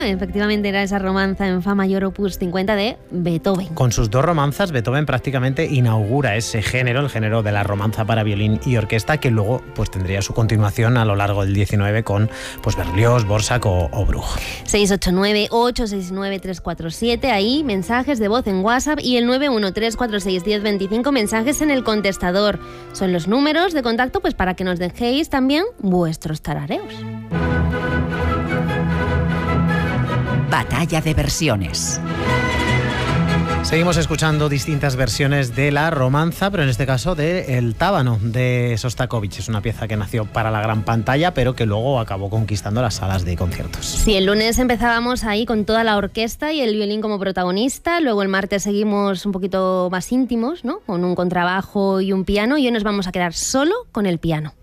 Efectivamente era esa romanza en fa mayor opus 50 de Beethoven. Con sus 2 romanzas, Beethoven prácticamente inaugura ese género, el género de la romanza para violín y orquesta, que luego pues tendría su continuación a lo largo del 19 con pues Berlioz, Dvořák o Bruch. 689-869-347, ahí mensajes de voz en WhatsApp, y el 913461025, mensajes en el contestador. Son los números de contacto pues para que nos dejéis también vuestros tarareos. Batalla de versiones. Seguimos escuchando distintas versiones de la romanza, pero en este caso de El Tábano, de Sostakovich. Es una pieza que nació para la gran pantalla, pero que luego acabó conquistando las salas de conciertos. Sí, el lunes empezábamos ahí con toda la orquesta y el violín como protagonista. Luego el martes seguimos un poquito más íntimos, ¿no? Con un contrabajo y un piano. Y hoy nos vamos a quedar solo con el piano.